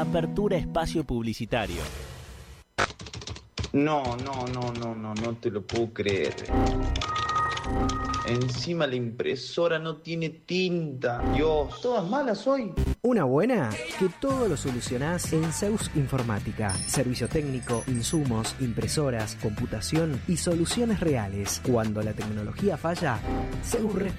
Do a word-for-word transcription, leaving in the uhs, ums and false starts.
Apertura espacio publicitario. No, no, no, no, no, no te lo puedo creer. Encima la impresora no tiene tinta. Dios, todas malas hoy. Una buena, que todo lo solucionás en Zeus Informática. Servicio técnico, insumos, impresoras, computación y soluciones reales. Cuando la tecnología falla, Zeus responde.